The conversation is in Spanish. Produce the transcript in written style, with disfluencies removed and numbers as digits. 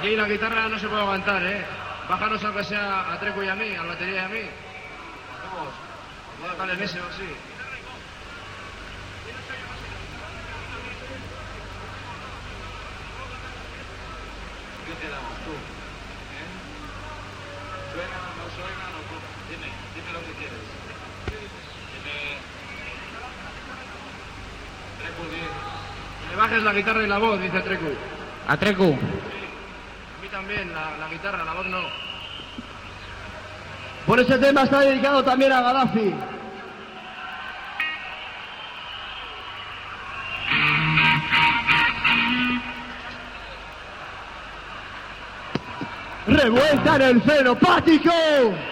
Aquí la guitarra no se puede aguantar, ¿eh? Bájanos aunque sea a Trecu y a mí, a la batería y a mí. Vamos, voy a dejarle en ese o así. ¿Qué te damos tú? ¿Suena, no suena? Dime lo que quieres. Dime... Trecu, que le bajes la guitarra y la voz, dice Trecu. ¿A Trecu? A mí también, la guitarra, la voz no. Por ese tema está dedicado también a Gaddafi. Revuelta en el cero, Pático.